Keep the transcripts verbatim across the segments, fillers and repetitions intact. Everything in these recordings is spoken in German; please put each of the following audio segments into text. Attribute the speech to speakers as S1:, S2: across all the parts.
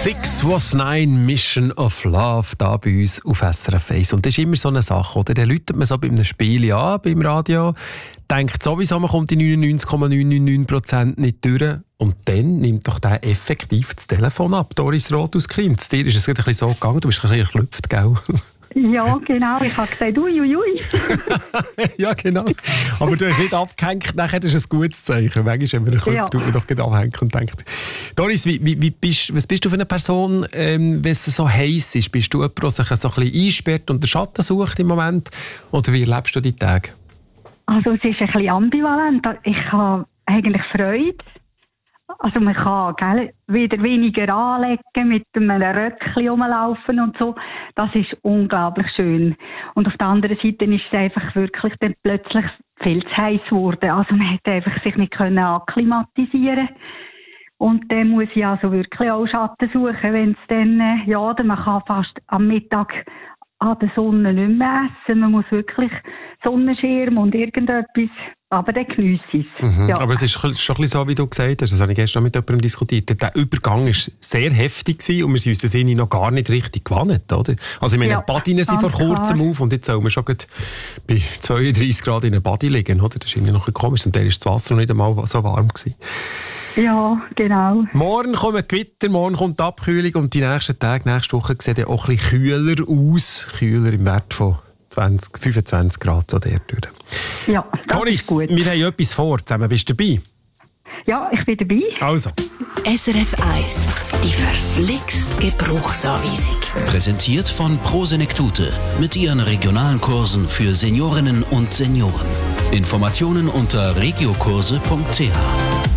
S1: Six was nine, Mission of Love, da bei uns auf S R F eins. Und das ist immer so eine Sache, oder? Dann läutet man so bei einem Spiel an, beim Radio, denkt sowieso, man kommt die neunundneunzig Komma neun neun neun Prozent nicht durch. Und dann nimmt doch der effektiv das Telefon ab. Doris Roth aus Krims. Dir ist es ein bisschen so gegangen, du bist ein bisschen erklüpft, gell?
S2: Ja, genau. Ich habe gesagt, ui, ui, ui.
S1: Ja, genau. Aber du hast nicht abgehängt, nachher ist es ein gutes Zeichen. Manchmal, wenn man erklüpft, ja. tut man doch abhängen und denkt. Doris, wie, wie, wie bist, was bist du für eine Person, ähm, wenn es so heiß ist? Bist du jemand, der sich so ein bisschen einsperrt und den Schatten sucht im Moment? Oder wie erlebst du die Tage?
S2: Also es ist ein bisschen ambivalent. Ich habe eigentlich Freude. Also man kann gell, wieder weniger anlegen, mit einem Röckchen rumlaufen und so. Das ist unglaublich schön. Und auf der anderen Seite ist es einfach wirklich dann plötzlich viel zu heiß geworden. Also man hätte einfach sich nicht können akklimatisieren. Und dann muss ich also wirklich auch Schatten suchen, wenn es dann, ja, oder man kann fast am Mittag an der Sonne nicht mehr essen. Man muss wirklich Sonnenschirm und irgendetwas, aber dann geniesse ich es.
S1: Mhm.
S2: Ja.
S1: Aber es ist schon ein bisschen so, wie du gesagt hast, das habe ich gestern mit jemandem diskutiert, der Übergang war sehr heftig gewesen und wir sind uns das irgendwie noch gar nicht richtig gewohnt, oder? Also ich meine, ja, Badinen sind vor kurzem klar auf und jetzt sollen wir schon bei zweiunddreissig Grad in einem Badi liegen, oder? Das ist irgendwie noch ein bisschen komisch, und dann war das Wasser noch nicht einmal so warm gewesen.
S2: Ja, genau.
S1: Morgen kommen Gewitter, morgen kommt die Abkühlung und die nächsten Tage, nächste Woche sehen dann auch ein bisschen kühler aus. Kühler im Wert von zwanzig, fünfundzwanzig Grad so der durch.
S2: Ja, das
S1: Doris,
S2: ist gut.
S1: Wir haben etwas vor zusammen. Bist du dabei?
S2: Ja, ich bin dabei.
S1: Also.
S3: S R F eins, die verflixt Gebrauchsanweisung.
S4: Präsentiert von Prosenektute mit ihren regionalen Kursen für Seniorinnen und Senioren. Informationen unter regiokurse punkt c h.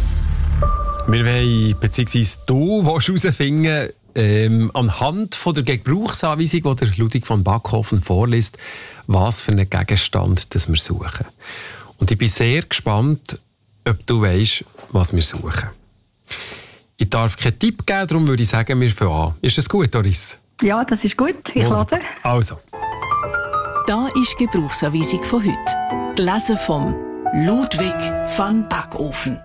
S1: Wir wollen, beziehungsweise du willst herausfinden, ähm, anhand von der Gebrauchsanweisung, die der Ludwig von Backhofen vorliest, was für einen Gegenstand das wir suchen. Und ich bin sehr gespannt, ob du weisst, was wir suchen. Ich darf keinen Tipp geben, darum würde ich sagen, wir fangen an. Ist das gut, Doris?
S2: Ja, das ist gut. Ich höre.
S1: Also.
S3: Da ist die Gebrauchsanweisung von heute. Gelesen vom Ludwig von Backhofen.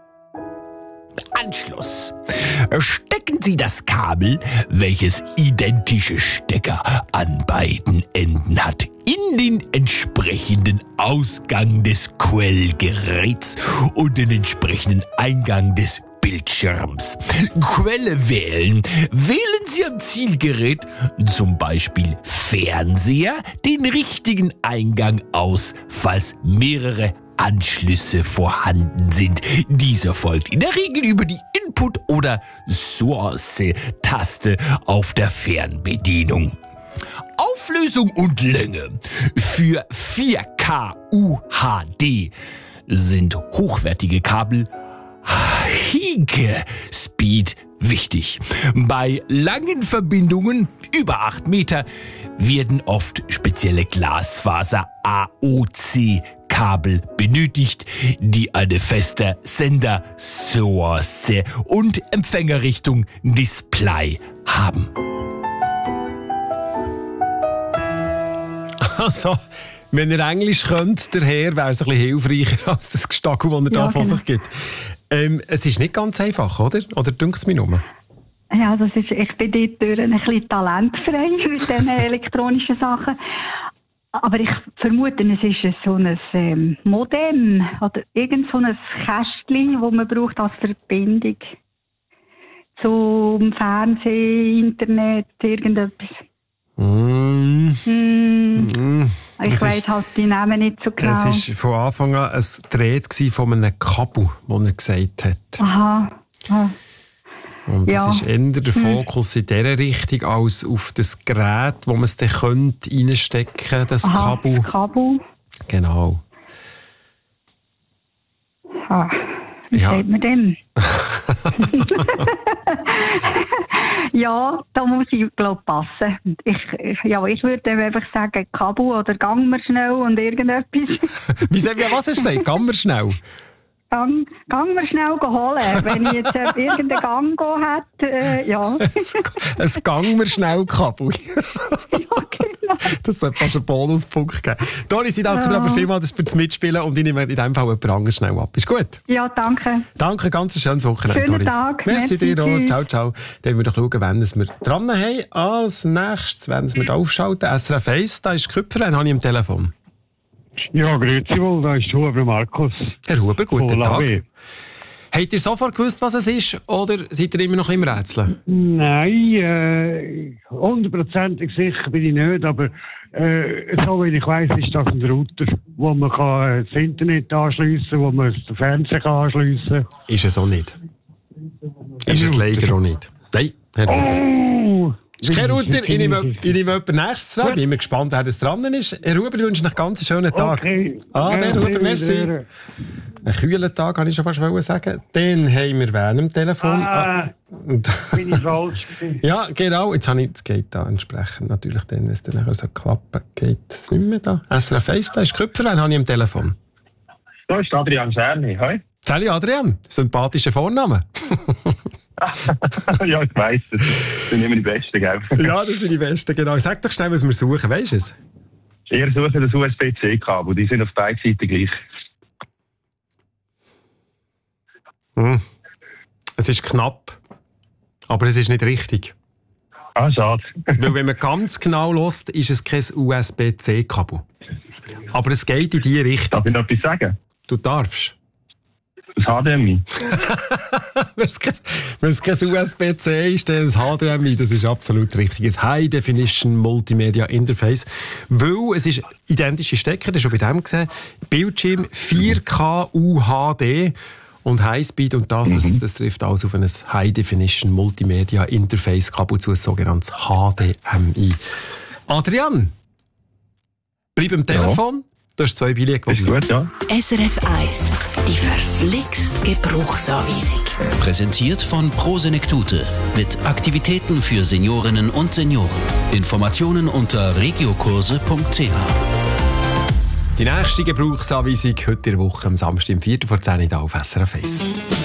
S5: Anschluss. Stecken Sie das Kabel, welches identische Stecker an beiden Enden hat, in den entsprechenden Ausgang des Quellgeräts und den entsprechenden Eingang des Bildschirms. Quelle wählen. Wählen Sie am Zielgerät, zum Beispiel Fernseher, den richtigen Eingang aus, falls mehrere Anschlüsse vorhanden sind. Dieser folgt in der Regel über die Input- oder Source-Taste auf der Fernbedienung. Auflösung und Länge. Für vier K U H D sind hochwertige Kabel High Speed wichtig. Bei langen Verbindungen über acht Meter werden oft spezielle Glasfaser A O C Kabel benötigt, die eine feste Sender-Source und Empfängerrichtung Display haben.
S1: Also, wenn ihr Englisch könnt, der Herr, wäre es ein bisschen hilfreicher als das Gestackel, das er da
S2: ja,
S1: von
S2: genau.
S1: sich gibt. Ähm, es ist nicht ganz einfach, oder? Oder dünkt es mich nur?
S2: Ja, das ist, ich bin dort durch ein bisschen talentfrei mit diesen elektronischen Sachen. Aber ich vermute, es ist so ein ähm, Modem oder irgend so ein Kästchen, das man braucht als Verbindung zum Fernsehen, Internet, irgendetwas.
S1: Mm.
S2: Hm.
S1: Mm.
S2: Ich weiss halt die Namen nicht so genau.
S1: Es war von Anfang an ein Gerät von einem Kabel, das er gesagt hat.
S2: Aha. Aha.
S1: Und
S2: ja.
S1: es ist eher der Fokus hm. in dieser Richtung als auf das Gerät, wo man es dann könnte reinstecken könnte, das
S2: Aha,
S1: Kabel.
S2: Das Kabel.
S1: Genau.
S2: Ah, wie
S1: ja.
S2: sagt man denn? Ja, da muss ich, glaube ich, passen. Ich, ja, ich würde einfach sagen, Kabel oder gang mir schnell und irgendetwas.
S1: Wie sagen wir, was hast du gesagt? Gang mir schnell?
S2: Gang, gang mir schnell holen. Wenn ich jetzt äh, irgendeinen Gang gehen hätte, äh, ja.
S1: Es gang mir schnell Kabel.
S2: Ja, genau.
S1: Das sollte fast einen Bonuspunkt geben. Doris, ich danke dir aber vielmals für das Mitspielen und ich nehme in diesem Fall jemand anderes schnell ab. Ist gut?
S2: Ja, danke.
S1: Danke, ganz ein schönes Wochenende,
S2: Schönen
S1: Doris.
S2: Tag.
S1: Merci,
S2: Merci
S1: dir auch.
S2: tschüss.
S1: Ciao, ciao. Dann wir doch schauen, wenn wir dran haben. Als nächstes, wenn wir da aufschalten, S R F eins, da ist Küpfer, den habe ich am Telefon.
S6: Ja, grüezi wohl, da ist Huber Markus.
S1: Herr Huber, guten
S6: Hola,
S1: Tag.
S6: weh.
S1: Habt ihr sofort gewusst, was es ist, oder seid ihr immer noch im Rätseln?
S6: Nein, äh, hundertprozentig sicher bin ich nicht, aber äh, so wie ich weiss, ist das ein Router, wo man kann, äh, das Internet anschliessen kann, wo man den Fernseher kann anschliessen kann.
S1: Ist es auch nicht. Ist es leider auch nicht. Nein, Herr Huber.
S6: Oh!
S1: Ist kein Router, ich nehme, ich nehme jemand nächstes dran. Ich bin immer gespannt, wer das dran ist. Herr Huber, ich wünsche noch einen ganz schönen Tag.
S6: Okay.
S1: Ah, der
S6: Ja,
S1: Huber, merci. Einen kühlen Tag, kann ich schon fast sagen. Dann haben wir wen am Telefon.
S6: Ah,
S1: Und-
S6: bin ich falsch.
S1: Ja, genau. Jetzt, habe ich, jetzt geht da entsprechend natürlich, dann, wenn es dann nachher so klappen, geht es nicht mehr da. S R F eins, da ist Köpfer, den habe ich am Telefon.
S7: Da ist Adrian Scherni. Hoi.
S1: Sally Adrian, sympathischer Vorname.
S7: Ja, ich weiss, das sind immer die Besten, gell?
S1: Ja, das sind die Besten, genau. Sag doch schnell, was wir suchen, weisst du es?
S7: Ihr sucht das U S B C Kabel, die sind auf beiden Seiten gleich.
S1: Hm. Es ist knapp, aber es ist nicht richtig.
S7: Ah, schade.
S1: Weil wenn man ganz genau hört, ist es kein U S B C Kabel. Aber es geht in die Richtung.
S7: Darf ich noch etwas sagen?
S1: Du darfst.
S7: Das H D M I.
S1: Wenn es kein, wenn es kein U S B C ist, dann das H D M I, das ist absolut richtig. Ein High Definition Multimedia Interface. Weil es ist identische Stecker, das ist schon bei dem gesehen. Bildschirm vier K U H D und Highspeed und das, das, das trifft alles auf ein High Definition Multimedia Interface Kabel zu, ein sogenanntes H D M I. Adrian, bleib am Telefon. Du hast zwei Billionen
S7: Ist
S1: gewonnen.
S7: gut, ja.
S3: S R F eins, die verflixt Gebrauchsanweisung.
S4: Präsentiert von Pro Senektute mit Aktivitäten für Seniorinnen und Senioren. Informationen unter regiokurse punkt c h.
S1: Die nächste Gebrauchsanweisung heute in der Woche am Samstag, am vierten vor zehn Uhr auf S R F eins.